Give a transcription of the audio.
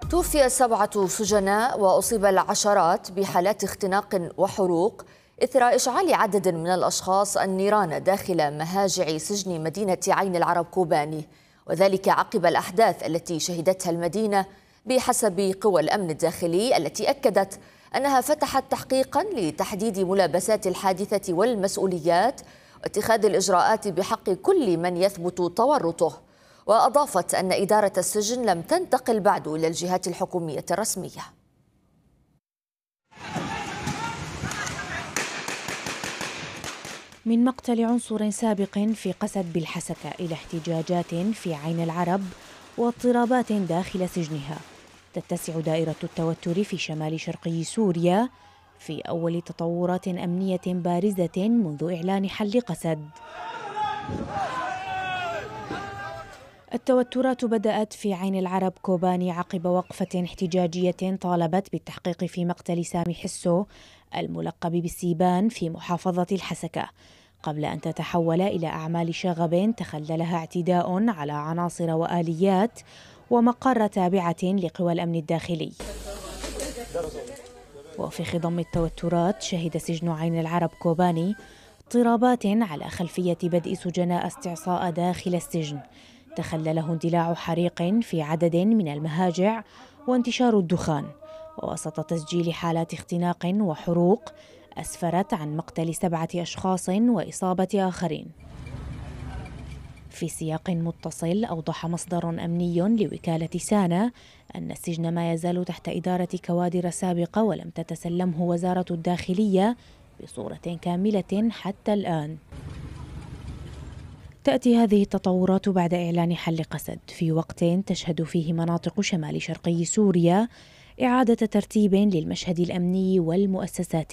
توفي 7 سجناء وأصيب العشرات بحالات اختناق وحروق إثر إشعال عدد من الأشخاص النيران داخل مهاجع سجن مدينة عين العرب كوباني، وذلك عقب الأحداث التي شهدتها المدينة بحسب قوى الأمن الداخلي التي أكدت أنها فتحت تحقيقا لتحديد ملابسات الحادثة والمسؤوليات واتخاذ الإجراءات بحق كل من يثبت تورطه. وأضافت أن إدارة السجن لم تنتقل بعد إلى الجهات الحكومية الرسمية. من مقتل عنصر سابق في قسد بالحسكة إلى احتجاجات في عين العرب واضطرابات داخل سجنها، تتسع دائرة التوتر في شمال شرقي سوريا في أول تطورات أمنية بارزة منذ إعلان حل قسد. التوترات بدأت في عين العرب كوباني عقب وقفة احتجاجية طالبت بالتحقيق في مقتل سامي حسو الملقب بالسيبان في محافظة الحسكة، قبل أن تتحول إلى أعمال شغب تخللها اعتداء على عناصر وآليات ومقر تابعة لقوى الأمن الداخلي. وفي خضم التوترات شهد سجن عين العرب كوباني اضطرابات على خلفية بدء سجناء استعصاء داخل السجن تخلله اندلاع حريق في عدد من المهاجع وانتشار الدخان، ووسط تسجيل حالات اختناق وحروق أسفرت عن مقتل 7 أشخاص وإصابة آخرين. في سياق متصل أوضح مصدر أمني لوكالة سانا أن السجن ما يزال تحت إدارة كوادر سابقة ولم تتسلمه وزارة الداخلية بصورة كاملة حتى الآن. تأتي هذه التطورات بعد إعلان حل قسد في وقت تشهد فيه مناطق شمال شرقي سوريا إعادة ترتيب للمشهد الأمني والمؤسساتي.